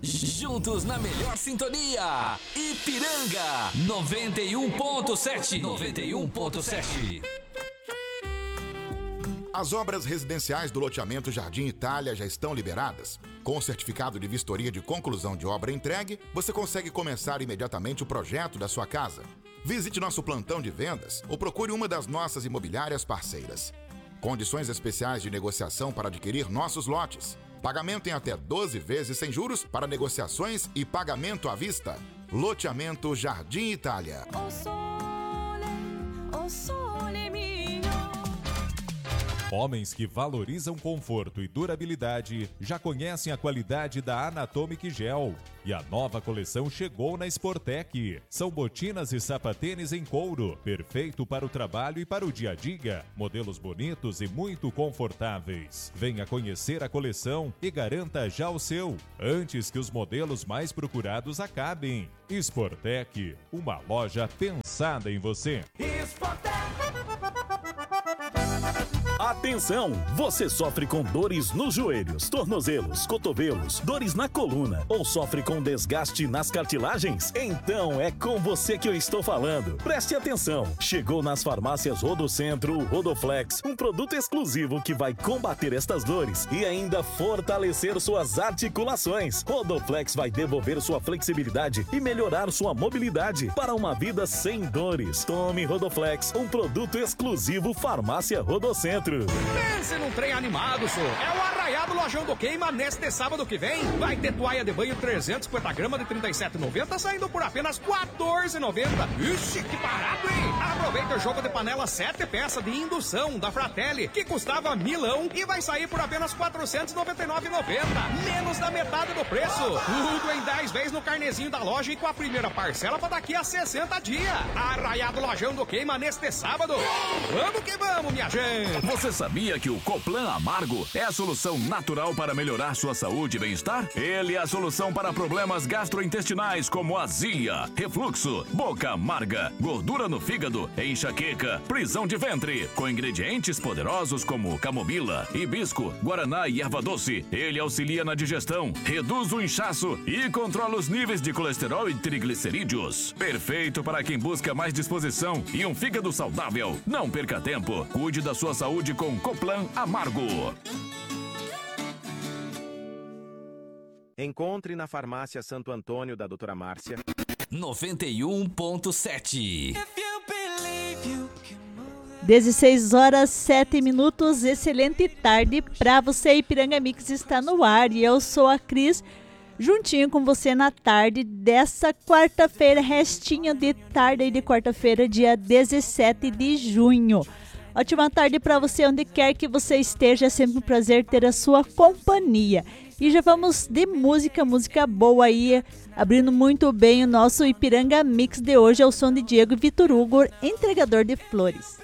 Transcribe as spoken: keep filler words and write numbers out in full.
Juntos na melhor sintonia. Ipiranga noventa e um ponto sete. noventa e um ponto sete. As obras residenciais do loteamento Jardim Itália já estão liberadas. Com o certificado de vistoria de conclusão de obra entregue, você consegue começar imediatamente o projeto da sua casa. Visite nosso plantão de vendas ou procure uma das nossas imobiliárias parceiras. Condições especiais de negociação para adquirir nossos lotes. Pagamento em até doze vezes sem juros para negociações e pagamento à vista. Loteamento Jardim Itália. O sole, o sole mio. Homens que valorizam conforto e durabilidade já conhecem a qualidade da Anatomic Gel. E a nova coleção chegou na Sportec. São botinas e sapatênis em couro, perfeito para o trabalho e para o dia a dia. Modelos bonitos e muito confortáveis. Venha conhecer a coleção e garanta já o seu, antes que os modelos mais procurados acabem. Sportec, uma loja pensada em você. Sportec. Atenção! Você sofre com dores nos joelhos, tornozelos, cotovelos, dores na coluna ou sofre com desgaste nas cartilagens? Então é com você que eu estou falando. Preste atenção! Chegou nas farmácias Rodocentro o Rodoflex, um produto exclusivo que vai combater estas dores e ainda fortalecer suas articulações. Rodoflex vai devolver sua flexibilidade e melhorar sua mobilidade para uma vida sem dores. Tome Rodoflex, um produto exclusivo Farmácia Rodocentro. Pense num trem animado, senhor. É o Arraiado Lojão do Queima neste sábado que vem. Vai ter toalha de banho trezentos e cinquenta gramas de trinta e sete reais e noventa centavos saindo por apenas quatorze reais e noventa centavos. Ixi, que barato, hein? Aproveita o jogo de panela sete peças de indução da Fratelli, que custava milão e vai sair por apenas quatrocentos e noventa e nove reais e noventa centavos. Menos da metade do preço. Tudo em dez vezes no carnezinho da loja e com a primeira parcela para daqui a sessenta dias. Arraiado Lojão do Queima neste sábado. Vamos que vamos, minha gente. Você sabia que o Coplan Amargo é a solução natural para melhorar sua saúde e bem-estar? Ele é a solução para problemas gastrointestinais como azia, refluxo, boca amarga, gordura no fígado, enxaqueca, prisão de ventre. Com ingredientes poderosos como camomila, hibisco, guaraná e erva doce, ele auxilia na digestão, reduz o inchaço e controla os níveis de colesterol e triglicerídeos. Perfeito para quem busca mais disposição e um fígado saudável. Não perca tempo, cuide da sua saúde com Coplan Amargo. Encontre na farmácia Santo Antônio da doutora Márcia. noventa e um ponto sete. dezesseis horas, sete minutos. Excelente tarde para você. Ipiranga Mix está no ar e eu sou a Cris, juntinho com você na tarde dessa quarta-feira, restinho de tarde aí de quarta-feira, dia dezessete de junho. Ótima tarde para você, onde quer que você esteja. É sempre um prazer ter a sua companhia. E já vamos de música, música boa aí, abrindo muito bem o nosso Ipiranga Mix de hoje, ao som de Diego Vitor Hugo, entregador de flores.